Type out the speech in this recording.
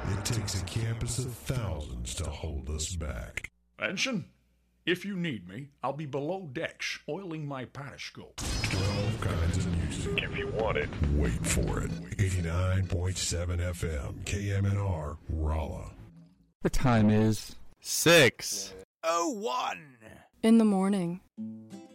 It takes a campus of thousands to hold us back. Ensign, if you need me, I'll be below decks, oiling my periscope. 12 kinds of music. If you want it. Wait for it. 89.7 FM, KMNR, Rolla. The time is 6:01 in the morning.